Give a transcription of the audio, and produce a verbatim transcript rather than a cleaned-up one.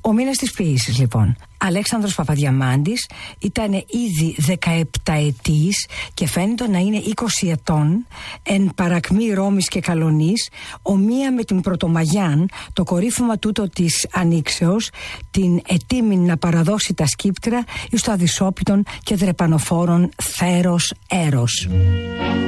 Ο μήνας της ποίησης, λοιπόν. Αλέξανδρος Παπαδιαμάντης ήταν ήδη δεκαεπταετής και φαίνεται να είναι είκοσι ετών, εν παρακμή Ρώμης και Καλονής, ομοία με την Πρωτομαγιάν, το κορύφωμα τούτο της Ανοίξεως, την ετήμην να παραδώσει τα σκύπτρα εις το αδυσόπιτον και δρεπανοφόρον θέρος έρος.